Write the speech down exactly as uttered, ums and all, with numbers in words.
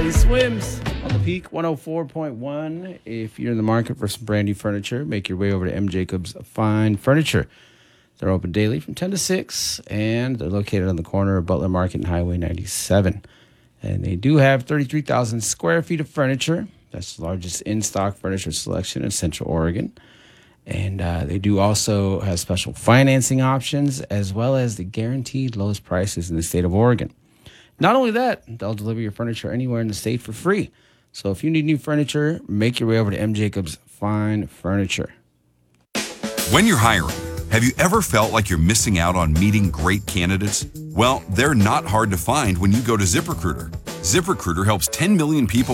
Kelly Swims on the Peak one oh four point one. If you're in the market for some brand new furniture, make your way over to M. Jacobs Fine Furniture. They're open daily from ten to six, and they're located on the corner of Butler Market and Highway ninety-seven. And they do have thirty-three thousand square feet of furniture. That's the largest in-stock furniture selection in Central Oregon. And uh, they do also have special financing options, as well as the guaranteed lowest prices in the state of Oregon. Not only that, they'll deliver your furniture anywhere in the state for free. So if you need new furniture, make your way over to M. Jacobs Fine Furniture. When you're hiring, have you ever felt like you're missing out on meeting great candidates? Well, they're not hard to find when you go to ZipRecruiter. ZipRecruiter helps ten million people